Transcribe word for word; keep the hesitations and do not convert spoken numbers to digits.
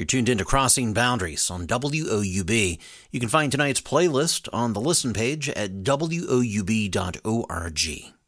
You're tuned into Crossing Boundaries on W O U B. You can find tonight's playlist on the listen page at W O U B dot org.